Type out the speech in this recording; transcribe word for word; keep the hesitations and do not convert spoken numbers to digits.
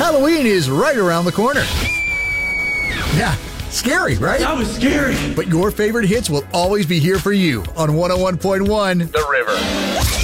Halloween is right around the corner. Yeah, scary, right? That was scary. But your favorite hits will always be here for you on one oh one point one The River.